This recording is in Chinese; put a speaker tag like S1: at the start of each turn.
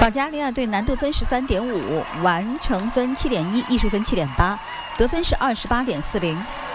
S1: 保加利亚队难度分13.5，完成分7.1，艺术分7.8，得分是28.40。